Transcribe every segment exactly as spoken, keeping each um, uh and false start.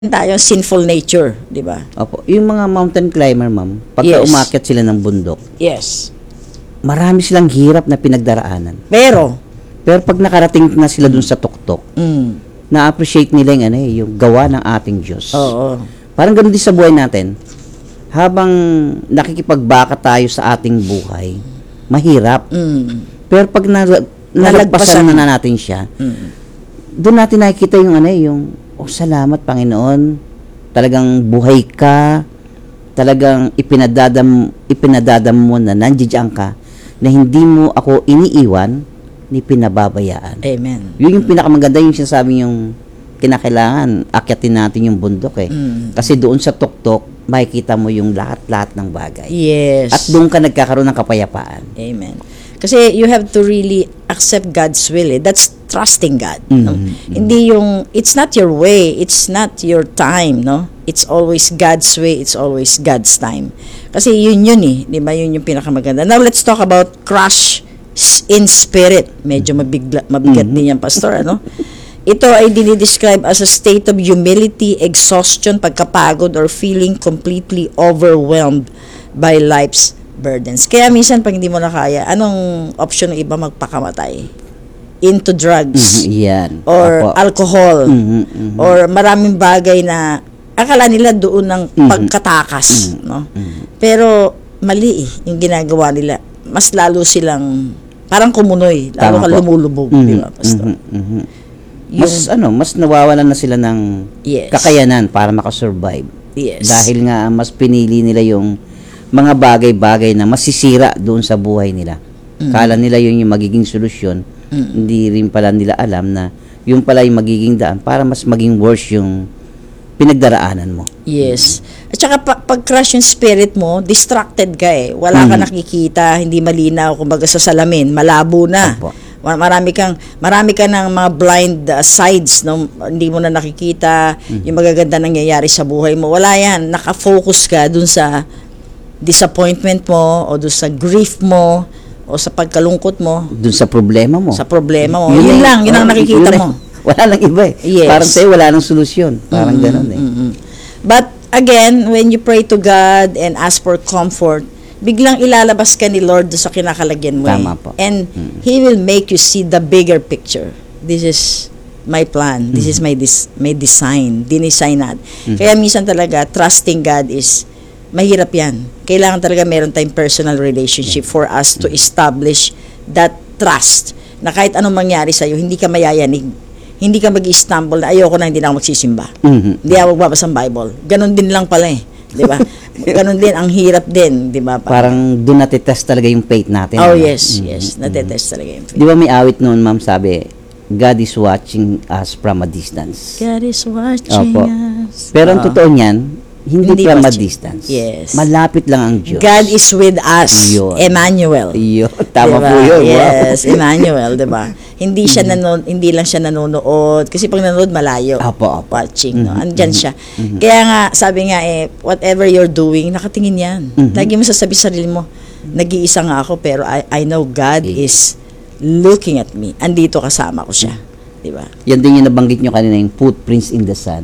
tayo sinful nature, di ba? Opo. Yung mga mountain climber, ma'am, pagka Yes. umakyat sila ng bundok, Yes. marami silang hirap na pinagdaraanan. Pero, Pero pag nakarating na sila dun sa tuktok, mm, na-appreciate nila yung, ano, eh, yung gawa ng ating Diyos. oo. Parang ganun din sa buhay natin. Habang nakikipagbaka tayo sa ating buhay, mahirap. Mm, Pero pag na, nalagpasan na, na natin siya, mm, doon natin nakikita yung ano, eh, yung oh, salamat Panginoon. Talagang buhay ka. Talagang ipinadadam ipinadadam mo na nandiyan ka na hindi mo ako iniiwan ni pinababayaan. amen. Yun yung pinakamaganda, yung sinasabi yung kinakailangan akyatin natin yung bundok eh. Mm. Kasi doon sa tuktok makikita mo yung lahat-lahat ng bagay. Yes. At doon ka nagkakaroon ng kapayapaan. Amen. Kasi you have to really accept God's will. Eh. That's trusting God. No? Mhm, mhm. Hindi yung, it's not your way, it's not your time, no? It's always God's way, it's always God's time. Kasi yun yun eh, di ba? Yun yung pinakamaganda. Now, let's talk about crush s- in spirit. Medyo mabigla, mabigat Mhm. din yan, Pastor, ano? Ito ay dinidescribe as a state of humility, exhaustion, pagkapagod, or feeling completely overwhelmed by life's burdens. Kaya minsan pag hindi mo na kaya, anong option ng iba? Magpakamatay? Into drugs, Mhm, yan. or Opo. alcohol, Mhm, mhm. or maraming bagay na akala nila doon ng Mhm. pagkatakas, no? Mhm. Pero mali eh, yung ginagawa nila. Mas lalo silang parang kumunoy, lalo Tama ka po. lumulubog, Mhm, di ba, Pastor? mhm, mhm. Yung, Mas ano, mas nawawalan na sila ng yes. kakayanan para makasurvive. Yes. Dahil nga mas pinili nila yung mga bagay-bagay na masisira doon sa buhay nila. Mm. Kala nila yun yung magiging solusyon. Mm. Hindi rin pala nila alam na yun pala yung magiging daan para mas maging worse yung pinagdaraanan mo. Yes. At saka pa- pag crush yung spirit mo, distracted ka eh. Wala ka Mhm. nakikita, hindi malinaw, kumbaga sa salamin, malabo na. Opo. Ma- Marami kang marami ka ng mga blind uh, sides, no? Hindi mo na nakikita yung magaganda nangyayari sa buhay mo. Wala yan. Naka-focus ka dun sa disappointment mo o dun sa grief mo o sa pagkalungkot mo, Doon sa problema mo. sa problema mo. Yun Yun, eh. lang, yun ang Oh, nakikita yun eh. mo. Wala lang iba eh. Yes. Parang sa'yo wala nang solusyon. Parang Mm, ganun eh. mm, mm. But again, when you pray to God and ask for comfort, biglang ilalabas ka ni Lord doon sa kinakalagyan mo. eh. Tama po. And Mm. He will make you see the bigger picture. This is my plan. This is my dis- my design. Dinisign natin. Mm. Kaya minsan talaga, trusting God is mahirap yan. Kailangan talaga meron tayong personal relationship for us to establish that trust na kahit anong mangyari sa'yo, hindi ka mayayanig. Hindi ka mag-stumble na ayoko na, hindi na ako magsisimba. Mhm. Hindi ako magbabasa ng Bible. Ganon din lang pala eh. Di ba? Ganon din, ang hirap din. Di ba? Parang doon natetest talaga yung faith natin. Oh ano? yes, Mhm, yes. mhm. Natetest talaga yung faith. Di ba may awit noon, ma'am, sabi, God is watching us from a distance. God is watching Opo. us. Pero ang Oo. totoo niyan, hindi, Hindi from a watching. distance. Yes. Malapit lang ang Diyos. God is with us. Yun. Emmanuel. Yun. Tama Diba? po yun. Yes, Wow. Emmanuel, 'di ba? Hindi siya nanon hindi lang siya nanonood kasi pag nanonood malayo. Apo, apo. Watching, no. Mhm, Andiyan mhm, siya. mhm. Kaya nga sabi nga eh whatever you're doing, nakatingin 'yan. Mhm. Lagi mo sasabi sa sarili mo, nag-iisa nga ako pero I I know God Eh. is looking at me. Andito kasama ko siya. 'Di ba? Yan din yung nabanggit nyo kanina, yung footprints in the sun.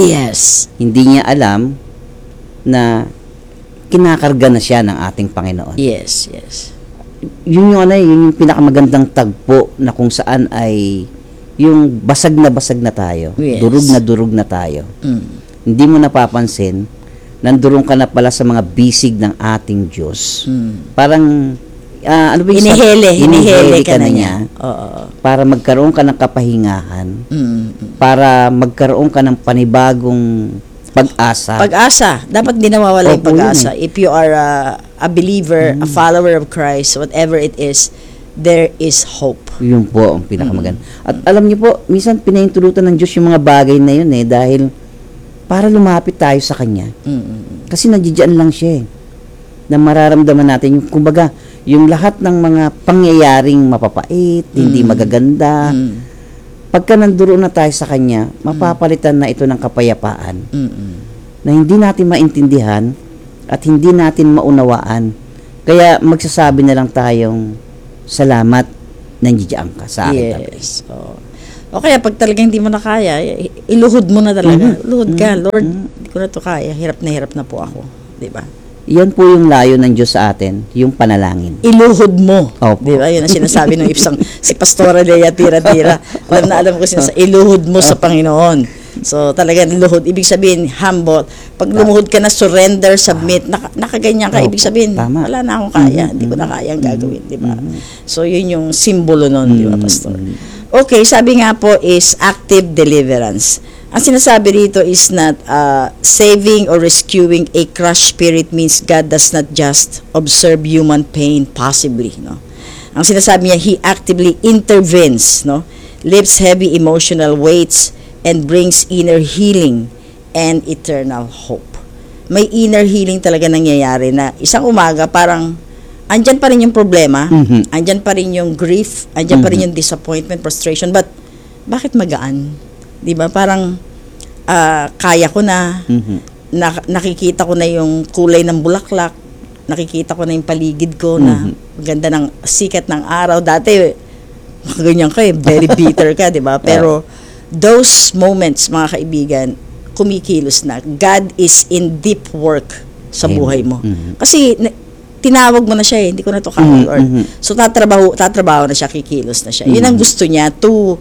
Yes. Hindi niya alam na kinakarga na siya ng ating Panginoon. Yes, yes. Yun yung ano, yun yung pinakamagandang tagpo na kung saan ay yung basag na basag na tayo. Yes. Durug na durug na tayo. Mm. Hindi mo napapansin, nandurong ka na pala sa mga bisig ng ating Diyos. Mm. Parang, ah, ano ba yung sa- Hinihele, hinihele ka na niya. Oo. para magkaroon ka ng kapahingahan, Mm. para magkaroon ka ng panibagong pag-asa. Pag-asa. Dapat di nawawala yung Opo, yun pag-asa. If you are a, a believer, a follower of Christ, whatever it is, there is hope. Yun po ang pinakamaganda. At alam niyo po, minsan pinaintulutan ng Diyos yung mga bagay na yun eh, dahil para lumapit tayo sa Kanya. Mm. Kasi nandiyan lang siya eh, na mararamdaman natin yung, kumbaga, yung lahat ng mga pangyayaring mapapait, hindi Mm. magaganda, Mm. pagka nanduroon na tayo sa Kanya, mapapalitan na ito ng kapayapaan Mm. na hindi natin maintindihan at hindi natin maunawaan. Kaya magsasabi na lang tayong salamat, nandiyan ka sa akin. Yes. Oh. O kaya pag talagang hindi mo na kaya, i- iluhod mo na talaga. Mhm. Luhod ka, Mhm. Lord, Mhm. hindi ko na to kaya. Hirap na hirap na po ako. Di ba? Yan po yung layo ng Diyos sa atin, yung panalangin. Iluhod mo. Opo. Di ba? Yun ang sinasabi ng isang si Pastora Lea Tira-Tira. Alam na alam ko sinasa iluhod mo sa Panginoon. So talagang luhod, ibig sabihin humble. Pag lumuhod ka na, surrender, submit, naka, nakaganyan ka, Opo. ibig sabihin Tama. wala na akong kaya, Mhm. hindi ko na kaya ang gagawin, di ba? Mhm. So yun yung simbolo nun, di ba, Mhm. Pastor? Okay, sabi nga po is active deliverance. Ang sinasabi dito is not uh, saving or rescuing a crushed spirit means God does not just observe human pain passively, no? Ang sinasabi niya, He actively intervenes, no? Lifts heavy emotional weights and brings inner healing and eternal hope. May inner healing talaga nangyayari na isang umaga parang andyan pa rin yung problema, Mhm. andyan pa rin yung grief, andyan pa rin Mhm. yung disappointment, frustration, but bakit magaan? 'Di ba? Parang ah, kaya ko na, Mhm. nak- nakikita ko na yung kulay ng bulaklak, nakikita ko na yung paligid ko na Mhm. ganda ng sikat ng araw. Dati ganyan ka eh, very bitter ka, 'di ba? Pero those moments, mga kaibigan, kumikilos na. God is in deep work sa Amen. buhay mo. Mhm. Kasi na- tinawag mo na siya eh, hindi ko na to kaya, Mhm, Lord. mhm. So tatrabaho, tatrabaho na siya, kikilos na siya. Yun ang Mhm. gusto niya, to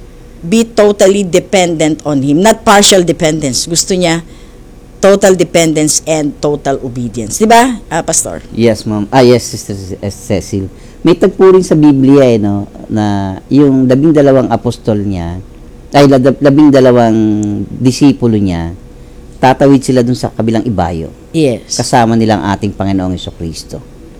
be totally dependent on Him. Not partial dependence. Gusto niya total dependence and total obedience. Di ba, ah, Pastor? Yes, ma'am. Ah, yes, Sister Ce- eh, Cecil. May tagpo rin sa Biblia, eh, no, na yung labing dalawang apostol niya, ay lab- labing dalawang disipulo niya, tatawid sila dun sa kabilang ibayo. Yes. Kasama nilang ating Panginoong Jesucristo.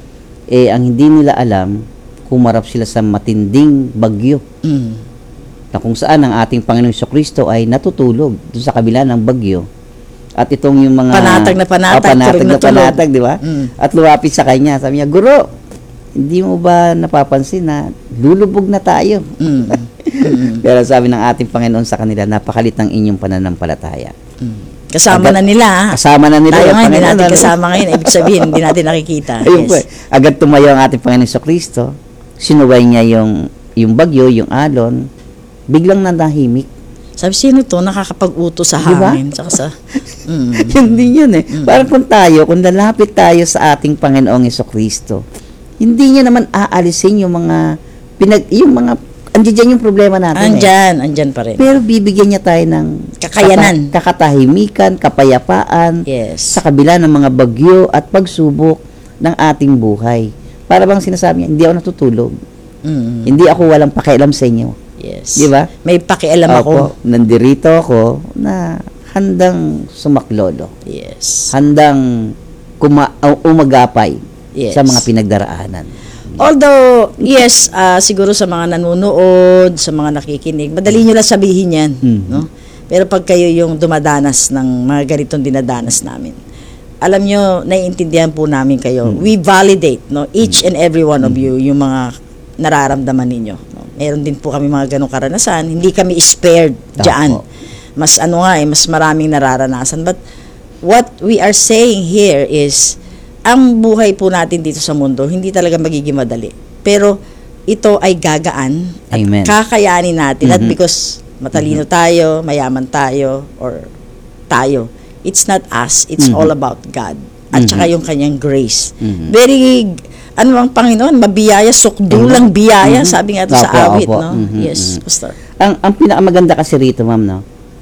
Eh, ang hindi nila alam, kumarap sila sa matinding bagyo, Mm. na kung saan ang ating Panginoong Jesucristo ay natutulog dun sa kabila ng bagyo. At itong yung mga... Panatag na panatag, Oh, panatag turig na na tulog. panatag, di ba? Mm. At lumapit sa kanya, sabi niya, Guro, hindi mo ba napapansin na lulubog na tayo? Mm. Mm. Pero sabi ng ating Panginoon sa kanila, napakalit ng inyong pananampalataya. Mm. Kasama Agad- na nila. ah. Kasama na nila Tayo yung nga, hindi Panginoon, natin ano? kasama ngayon. Ibig sabihin, hindi natin nakikita. Ayun Yes. po, eh. Agad tumayo ang ating Panginoon Jesucristo, sinuway niya yung, yung bagyo, yung alon, biglang nandahimik. Sabi, sino to nakakapag-utos sa Di ba? hangin? Tsaka sa... Mm. Yun din yun eh. Mm. Parang kung tayo, kung lalapit tayo sa ating Panginoong Jesucristo, hindi niya naman aalisin yung mga, pinag, yung mga, andiyan yung problema natin eh. Andyan, andyan pa rin. Pero bibigyan niya tayo ng Kakayanan. kaka- kakatahimikan, kapayapaan, Yes. sa kabila ng mga bagyo at pagsubok ng ating buhay. Para bang sinasabi niya, hindi ako natutulog. Mm. Hindi ako walang pakialam sa inyo. Yes. Di ba? May pakialam ako. Opo, nandirito ako na handang sumaklolo. Yes. Handang kuma- uh, umagapay Yes. sa mga pinagdaraanan. Although, yes, ah, siguro sa mga nanonood, sa mga nakikinig, madali nyo lang sabihin yan. Mhm. No? Pero pag kayo yung dumadanas ng mga ganitong dinadanas namin, alam nyo, naiintindihan po namin kayo. Mhm. We validate, no, each and every one of you, yung mga nararamdaman ninyo. No? Meron din po kami mga ganong karanasan. Hindi kami spared dyan. Opo. Mas ano nga eh, mas maraming nararanasan. But what we are saying here is, ang buhay po natin dito sa mundo, hindi talaga magiging madali. Pero ito ay gagaan at Amen. kakayanin natin. Not Mhm. because matalino tayo, mayaman tayo, or tayo. It's not us. It's Mhm. all about God. At Mhm. saka yung kanyang grace. Mhm. Very, ano ang Panginoon, mabiyaya, sukdulang biyaya, Mhm. sabi nga ito sa Opo, awit, opo. no? Mhm, Yes, mhm. Pastor. Ang ang pinakamaganda kasi rito, ma'am, no,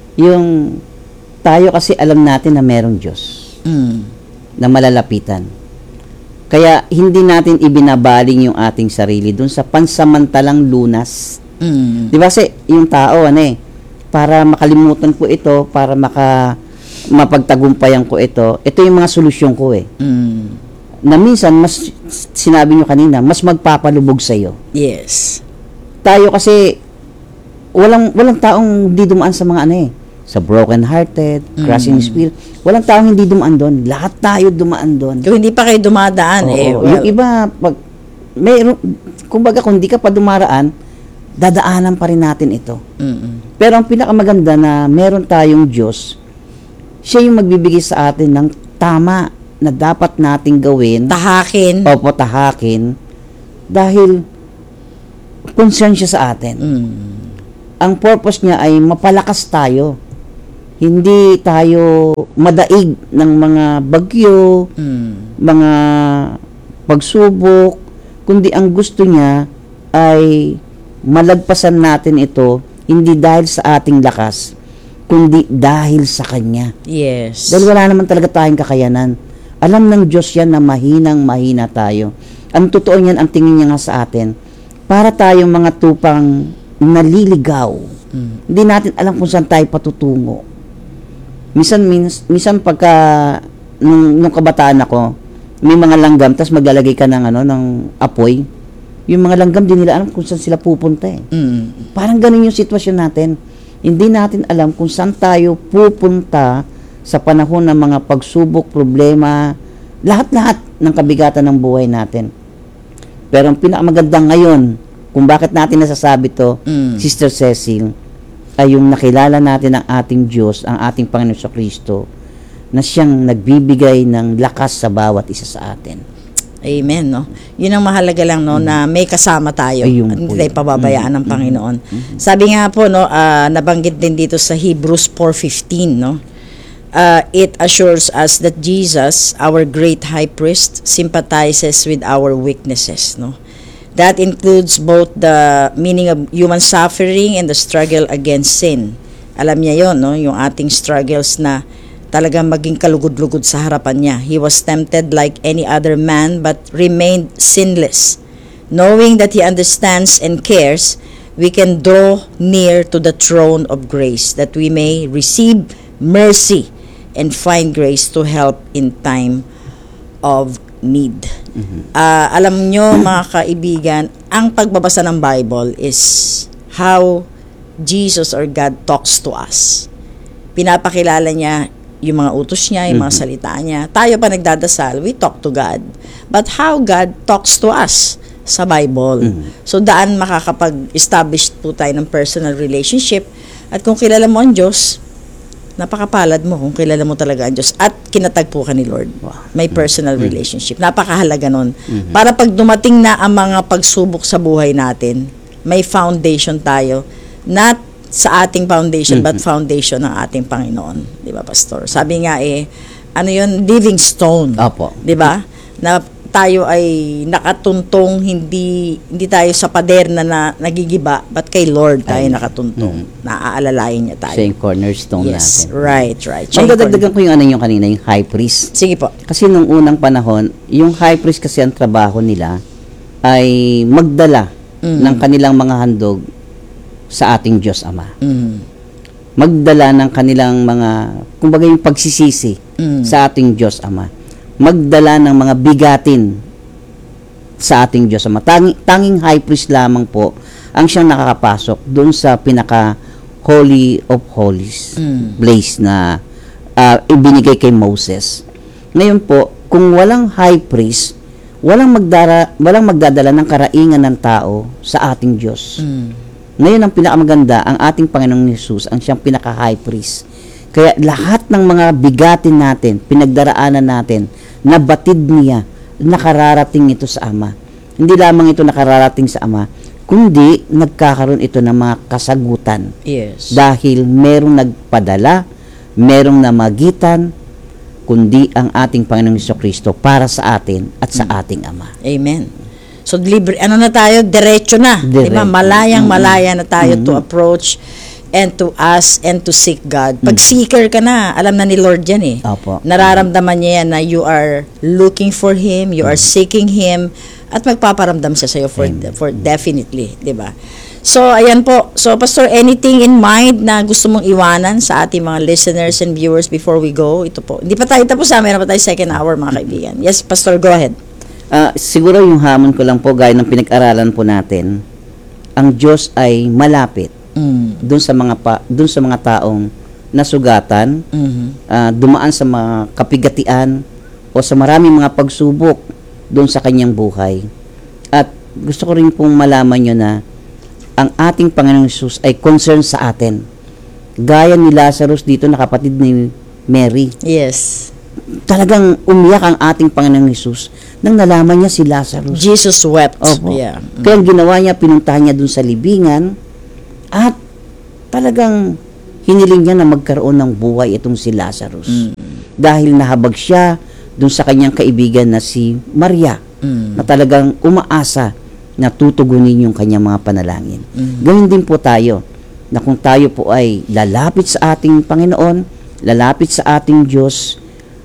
yung tayo kasi alam natin na merong Diyos Mm. na malalapitan. Kaya hindi natin ibinabaling yung ating sarili dun sa pansamantalang lunas. Mm. Di ba kasi yung tao, ano eh, para makalimutan ko ito, para maka mapagtagumpayan ko ito, ito yung mga solusyon ko eh. Mm. Na minsan, mas, sinabi nyo kanina, mas magpapalubog sa'yo. Yes. Tayo kasi, walang walang taong hindi dumaan sa mga ano eh, sa broken hearted, crushing Mm. spirit. Walang taong hindi dumaan doon. Lahat tayo dumaan doon. Kung hindi pa kayo dumadaan, Oo, eh, well, yung iba, pag, may, kumbaga kung di ka pa dumaraan, dadaanan pa rin natin ito. mm-mm. Pero ang pinakamaganda na meron tayong Diyos, siya yung magbibigay sa atin ng tama na dapat nating gawin, tahakin. o tahakin, dahil concern siya sa atin. Mm. ang purpose niya ay mapalakas tayo. Hindi tayo madaig ng mga bagyo, Mm. mga pagsubok, kundi ang gusto niya ay malagpasan natin ito hindi dahil sa ating lakas, kundi dahil sa Kanya. Yes. Dahil wala naman talaga tayong kakayanan. Alam ng Diyos yan na mahinang mahina tayo. Ang totoo niyan, ang tingin niya nga sa atin, para tayong mga tupang naliligaw. Mm. Hindi natin alam kung saan tayo patutungo. Minsan, mins, minsan pagka, nung, nung kabataan ako, may mga langgam, tapos maglalagay ka ng, ano, ng apoy. Yung mga langgam, di nila alam kung saan sila pupunta eh. Mm. Parang ganun yung sitwasyon natin. Hindi natin alam kung saan tayo pupunta sa panahon ng mga pagsubok, problema, lahat-lahat ng kabigatan ng buhay natin. Pero ang pinakamaganda ngayon, kung bakit natin nasasabi to, Mm. Sister Cecil, ay yung nakilala natin ang ating Diyos, ang ating Panginoon sa Kristo, na siyang nagbibigay ng lakas sa bawat isa sa atin. Amen, no? Yun ang mahalaga lang, no, na may kasama tayo. Ayun At hindi po tayo yun. pababayaan ng Mhm. Panginoon. Sabi nga po, no, ah, nabanggit din dito sa Hebrews four fifteen, no? Uh, it assures us that Jesus, our great high priest, sympathizes with our weaknesses, no? That includes both the meaning of human suffering and the struggle against sin. Alam niya yon, no? Yung ating struggles na talagang maging kalugod-lugod sa harapan niya. He was tempted like any other man but remained sinless. Knowing that He understands and cares, we can draw near to the throne of grace that we may receive mercy and find grace to help in time of need. Ah, alam nyo, mga kaibigan, ang pagbabasa ng Bible is how Jesus or God talks to us. Pinapakilala niya yung mga utos niya, yung mga salita niya. Tayo pa nagdadasal, we talk to God. But how God talks to us sa Bible. So, daan makakapag-establish po tayo ng personal relationship. At kung kilala mo ang Diyos, napakapalad mo kung kilala mo talaga ang Diyos at kinatagpo ka ni Lord. May personal relationship. Napakahalaga nun. Para pag dumating na ang mga pagsubok sa buhay natin, may foundation tayo. Not sa ating foundation, but foundation ng ating Panginoon. Di ba, Pastor? Sabi nga eh, ano yun? Living stone. Opo. Di ba? Na tayo ay nakatuntong, hindi hindi tayo sa pader na, na nagigiba, but kay Lord tayo Ay, nakatuntong. Naaalalayan niya tayo. Siya yung cornerstone Yes, natin. right, right. Siya yung Magdadagdagan ko yung ano yung kanina, yung high priest. Sige po. Kasi nung unang panahon, yung high priest kasi ang trabaho nila ay magdala Mm. ng kanilang mga handog sa ating Diyos Ama. Mm. Magdala ng kanilang mga, kumbaga yung pagsisisi Mm. sa ating Diyos Ama. Magdala ng mga bigatin sa ating Diyos Ama. Tanging, tanging high priest lamang po ang siyang nakakapasok doon sa pinaka Holy of Holies Mm. place na ah, ibinigay kay Moses. Ngayon po, kung walang high priest, walang magdara, walang magdadala ng karaingan ng tao sa ating Diyos. Mm. Ngayon ang pinakamaganda, ang ating Panginoong Hesus, ang siyang pinaka-high priest. Kaya lahat ng mga bigatin natin, pinagdaraanan natin, nabatid niya, nakararating ito sa Ama. Hindi lamang ito nakararating sa Ama, kundi nagkakaroon ito ng mga kasagutan. Yes. Dahil merong nagpadala, merong namagitan, kundi ang ating Panginoong Jesucristo para sa atin at sa ating Ama. Amen. So, libre, ano na tayo? Diretso na. Di ba? Diretso. Malayang malaya na tayo to Mm-mm. approach and to ask and to seek God. Pag seeker ka na, alam na ni Lord yan eh. Opo. Nararamdaman niya yan na you are looking for Him, you are seeking Him, at magpaparamdam siya sa'yo for, for definitely. Di ba? So, ayan po. So, Pastor, anything in mind na gusto mong iwanan sa ating mga listeners and viewers before we go? Ito po. Hindi pa tayo tapos sa meron pa tayo second hour, mga kaibigan. Yes, Pastor, go ahead. Ah, siguro yung hamon ko lang po, gaya ng pinag-aralan po natin, ang Diyos ay malapit Mm. doon sa mga pa, doon sa mga taong nasugatan, Mhm. ah, dumaan sa mga kapigatian o sa maraming mga pagsubok doon sa kanyang buhay. At gusto ko rin pong malaman nyo na ang ating Panginoong Hesus ay concern sa atin. Gaya ni Lazarus dito na kapatid ni Mary. Yes. Talagang umiyak ang ating Panginoong Hesus nang nalaman niya si Lazarus. Jesus wept. Opo. Yeah. Kaya ang ginawa niya, pinuntahan niya dun sa libingan at talagang hiniling niya na magkaroon ng buhay itong si Lazarus. Mm. Dahil nahabag siya dun sa kanyang kaibigan na si Maria, Mm. na talagang umaasa na tutugunin yung kanyang mga panalangin. Mm. Ganun din po tayo, na kung tayo po ay lalapit sa ating Panginoon, lalapit sa ating Diyos,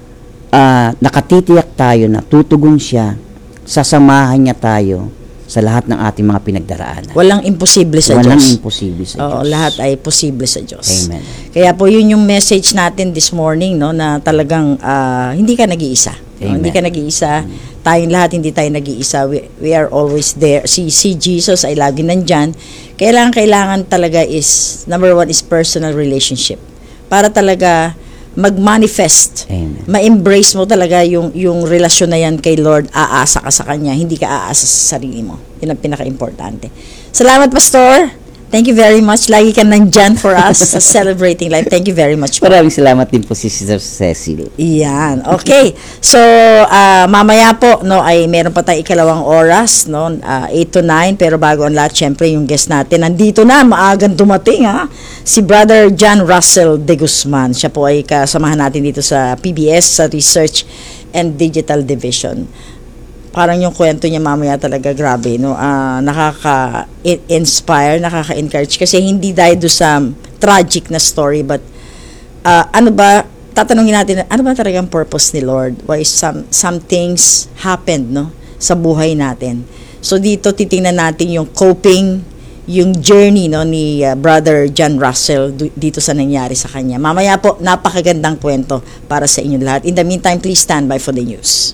uh, nakatitiyak tayo na tutugon siya, sasamahan niya tayo sa lahat ng ating mga pinagdaraanan. Walang imposible sa Walang Diyos. imposible sa Oo, Diyos. lahat ay posible sa Diyos. Amen. Kaya po yun yung message natin this morning, no, na talagang ah, hindi ka nag-iisa. No? Amen. Hindi ka nag-iisa. Tayong lahat hindi tayo nag-iisa. We, we are always there. Si si Jesus ay lagi nandyan. Kailangan kailangan talaga is number one is personal relationship. Para talaga mag-manifest. Amen. Ma-embrace mo talaga yung yung relasyon na yan kay Lord. Aasa ka sa Kanya, hindi ka aasa sa sarili mo. Yun ang pinaka-importante. Salamat, Pastor. Thank you very much. Lagi ka nandyan for us sa Celebrating Life. Thank you very much. po. Maraming salamat din po si Sister Cecil. Iyan. Okay. So, ah, mamaya po, no, ay meron pa tayong ikalawang oras, no, ah, eight to nine. Pero bago ang lahat, syempre, yung guest natin, nandito na, maagang dumating, ha? Si Brother John Russell de Guzman. Siya po ay kasamahan natin dito sa P B S, sa Research and Digital Division. Parang yung kwento niya mamaya talaga grabe, no? Ah, nakaka-inspire, nakaka-encourage kasi hindi dahil do sa tragic na story, but ah, ano ba, tatanungin natin, ano ba talagang purpose ni Lord? Why some some things happened, no, sa buhay natin. So dito titingnan natin yung coping, yung journey, no, ni ah, Brother John Russell du- dito sa nangyari sa kanya. Mamaya po, napakagandang kwento para sa inyo lahat. In the meantime, please stand by for the news.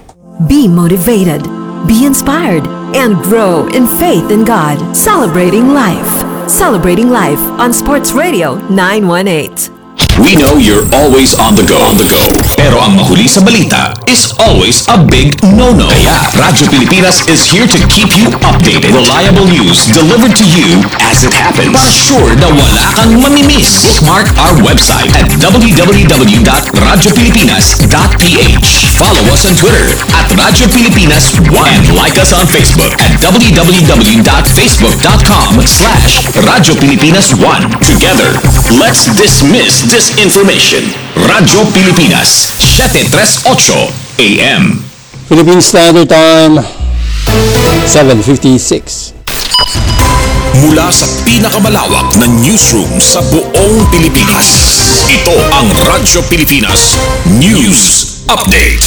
Be motivated, be inspired, and grow in faith in God. Celebrating life. Celebrating life on Sports Radio nine one eight. We know you're always on the go. On the go. Pero ang mahuli sa balita is always a big no-no. Kaya Radyo Pilipinas is here to keep you updated. Reliable news delivered to you as it happens. Para sure na wala kang mamimiss. Bookmark our website at w w w dot radyo pilipinas dot p h. Follow us on Twitter at Radyo Pilipinas one. And like us on Facebook at w w w dot facebook dot com slash Radyo Pilipinas one. Together, let's dismiss disinformation. Radyo Pilipinas, seven thirty-eight A M. Philippine Standard Time, seven fifty-six. Mula sa pinakamalawak na newsroom sa buong Pilipinas. Ito ang Radyo Pilipinas News Update.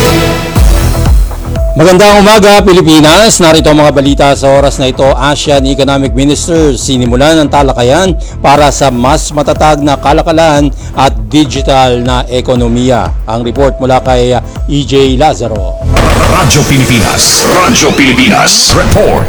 Magandang umaga, Pilipinas. Narito ang mga balita sa oras na ito. ASEAN Economic Ministers sinimulan ng talakayan para sa mas matatag na kalakalan at digital na ekonomiya. Ang report mula kay E J Lazaro. Radyo Pilipinas. Radyo Pilipinas. Report.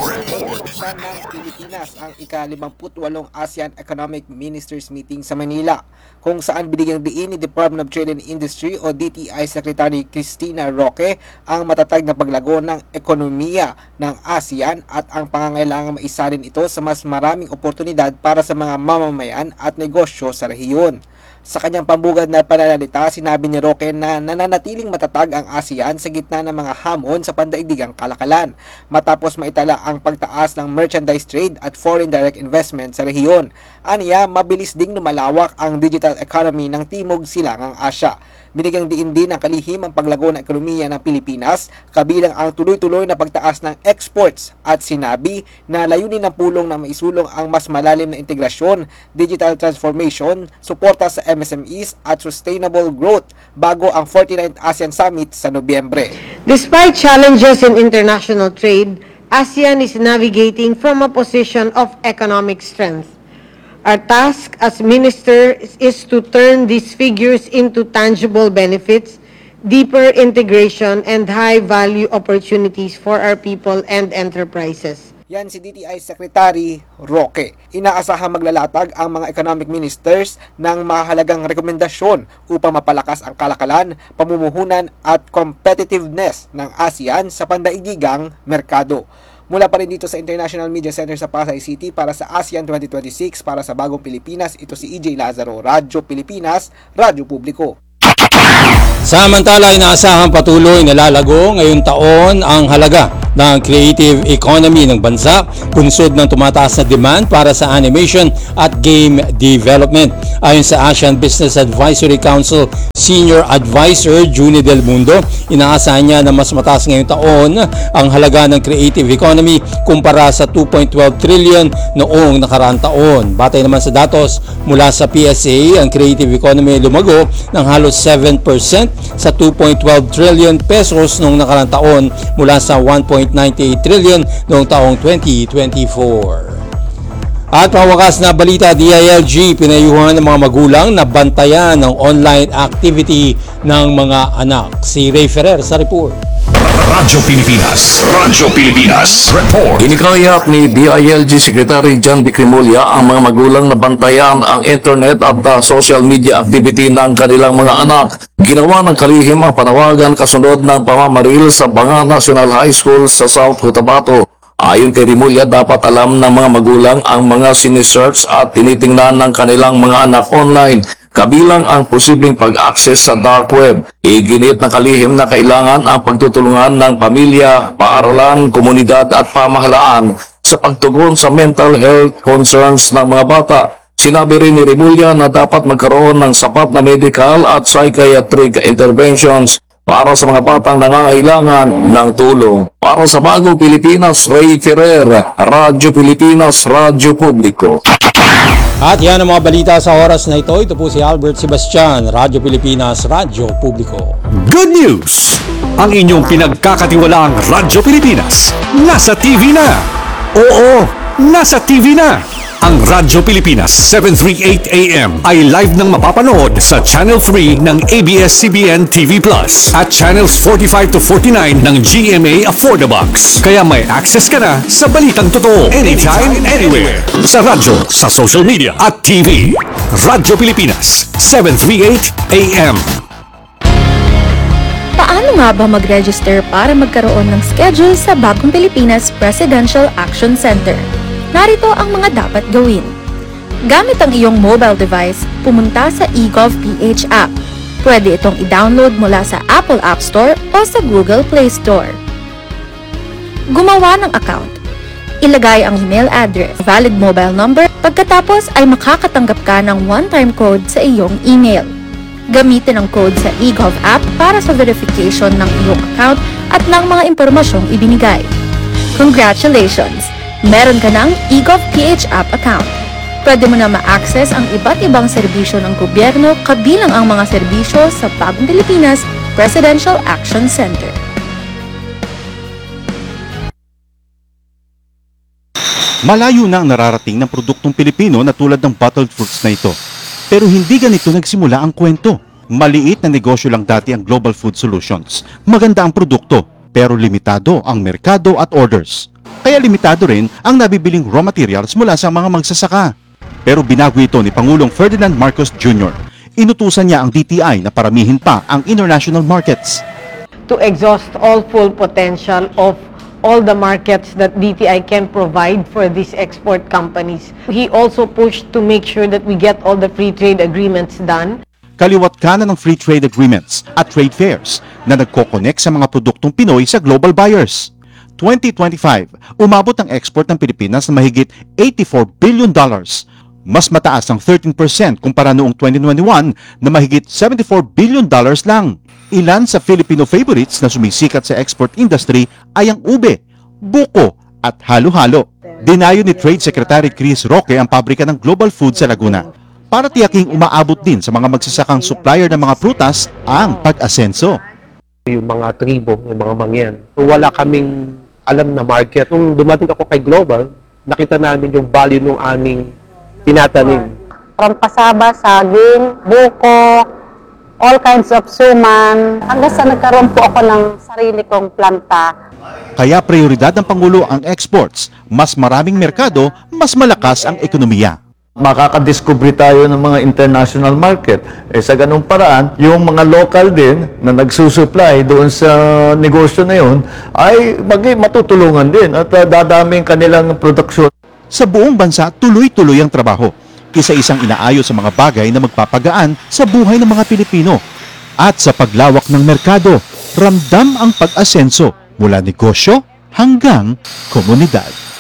ng Pilipinas ang ika-limampu't-walong ASEAN Economic Ministers Meeting sa Manila, kung saan binigyang diin ni Department of Trade and Industry o D T I Secretary Cristina Roque ang matatag na paglago ng ekonomiya ng ASEAN at ang pangangailangan maisalin ito sa mas maraming oportunidad para sa mga mamamayan at negosyo sa rehiyon. Sa kanyang pambugad na pananalita, sinabi ni Roque na nananatiling matatag ang ASEAN sa gitna ng mga hamon sa pandaigdigang kalakalan, matapos maitala ang pagtaas ng merchandise trade at foreign direct investment sa rehiyon. Aniya, mabilis ding lumalawak ang digital economy ng Timog Silangang Asya. Binigyang diin din ang kalihim ang paglago ng ekonomiya ng Pilipinas, kabilang ang tuloy-tuloy na pagtaas ng exports, at sinabi na layunin ng pulong na maisulong ang mas malalim na integrasyon, digital transformation, suporta sa M S M Es at sustainable growth bago ang forty-ninth ASEAN Summit sa Nobyembre. Despite challenges in international trade, ASEAN is navigating from a position of economic strength. Our task as ministers is to turn these figures into tangible benefits, deeper integration, and high-value opportunities for our people and enterprises. Yan si D T I Secretary Roque. Inaasahang maglalatag ang mga economic ministers ng mahalagang rekomendasyon upang mapalakas ang kalakalan, pamumuhunan at competitiveness ng ASEAN sa pandaigdigang merkado. Mula pa rin dito sa International Media Center sa Pasay City para sa ASEAN twenty twenty-six para sa Bagong Pilipinas, ito si E J Lazaro, Radyo Pilipinas, Radyo Publiko. Samantala, inaasahang patuloy na lalago ngayong taon ang halaga ng creative economy ng bansa, bunsod ng tumataas na demand para sa animation at game development. Ayon sa Asian Business Advisory Council Senior Advisor Junie Del Mundo, inaasahan niya na mas mataas ngayong taon ang halaga ng creative economy kumpara sa two point one two trillion noong nakaraang taon. Batay naman sa datos mula sa P S A, ang creative economy lumago ng halos seven percent sa two point one two trillion pesos noong nakaraang taon mula sa one point nine eight trillion noong taong twenty twenty-four. At pawakas na balita, D I L G pinayuhan ng mga magulang na bantayan ng online activity ng mga anak. Si Ray Ferrer sa report. Radyo Pilipinas. Radyo Pilipinas. Report. Inikayat ni D I L G Secretary John B. Crimolia ang mga magulang na bantayan ang internet at uh, social media activity ng kanilang mga anak. Ginawa ng kalihim ang panawagan kasunod ng pamamaril sa Banga National High School sa South Cotabato. Ayon kay Rimulya, dapat alam ng mga magulang ang mga sinesearch at tinitingnan ng kanilang mga anak online, kabilang ang posibleng pag-access sa dark web. Iginit na kalihim na kailangan ang pagtutulungan ng pamilya, paaralan, komunidad at pamahalaan sa pagtugon sa mental health concerns ng mga bata. Sinabi rin ni Rimulya na dapat magkaroon ng sapat na medical at psychiatric interventions para sa mga batang nangangailangan ng tulong. Para sa Bagong Pilipinas, Ray Ferrer, Radyo Pilipinas, Radyo Publiko. At yan ang mga balita sa oras na ito. Ito po si Albert Sebastian, Radyo Pilipinas, Radyo Publiko. Good news! Ang inyong pinagkakatiwalaang Radyo Pilipinas nasa T V na. Oo, nasa T V na. Ang Radyo Pilipinas seven thirty-eight A M ay live nang mapapanood sa Channel three ng A B S C B N T V Plus at Channels forty-five to forty-nine ng G M A Affordabox. Kaya may access ka na sa balitang totoo anytime, anywhere. Sa radyo, sa social media at T V. Radyo Pilipinas seven thirty-eight A M. Paano nga ba mag-register para magkaroon ng schedule sa Bagong Pilipinas Presidential Action Center? Narito ang mga dapat gawin. Gamit ang iyong mobile device, pumunta sa eGovPH app. Pwede itong i-download mula sa Apple App Store o sa Google Play Store. Gumawa ng account. Ilagay ang email address, valid mobile number, pagkatapos ay makakatanggap ka ng one-time code sa iyong email. Gamitin ang code sa eGov app para sa verification ng iyong account at ng mga impormasyong ibinigay. Congratulations! Meron ka ng eGovPH app account. Pwede mo na ma-access ang iba't ibang serbisyo ng gobyerno kabilang ang mga serbisyo sa Bagong Pilipinas Presidential Action Center. Malayo na ang nararating ng produktong Pilipino na tulad ng bottled fruits na ito. Pero hindi ganito nagsimula ang kwento. Maliit na negosyo lang dati ang Global Food Solutions. Maganda ang produkto, pero limitado ang merkado at orders. Kaya limitado rin ang nabibiling raw materials mula sa mga magsasaka. Pero binago ito ni Pangulong Ferdinand Marcos Junior Inutusan niya ang D T I na paramihin pa ang international markets. To exhaust all full potential of all the markets that D T I can provide for these export companies. He also pushed to make sure that we get all the free trade agreements done. Kaliwat kanan ng free trade agreements at trade fairs na nagko-connect sa mga produktong Pinoy sa global buyers. twenty twenty-five, umabot ang export ng Pilipinas na mahigit eighty-four billion dollars. Mas mataas ang thirteen percent kumpara noong twenty twenty-one na mahigit seventy-four billion dollars lang. Ilan sa Filipino favorites na sumisikat sa export industry ay ang ube, buko at halo-halo. Dinayo ni Trade Secretary Chris Roque ang pabrika ng Global Food sa Laguna para tiyaking umaabot din sa mga magsasakang supplier ng mga prutas ang pag-asenso. Yung mga tribo, yung mga mangyan. So, wala kaming alam na market. Nung dumating ako kay Global, nakita namin yung value ng aming tinatanim. From pasaba, saging, buko, all kinds of suman, hanggang sa nagkaroon po ako ng sarili kong planta. Kaya prioridad ng Pangulo ang exports. Mas maraming merkado, mas malakas ang ekonomiya. Makakadiscovery tayo ng mga international market. Eh, sa ganung paraan, yung mga local din na nagsusupply doon sa negosyo na yun ay maging matutulungan din at uh, dadami ang kanilang produksyon. Sa buong bansa, tuloy-tuloy ang trabaho. Isa-isang inaayos sa mga bagay na magpapagaan sa buhay ng mga Pilipino. At sa paglawak ng merkado, ramdam ang pag-asenso mula negosyo hanggang komunidad.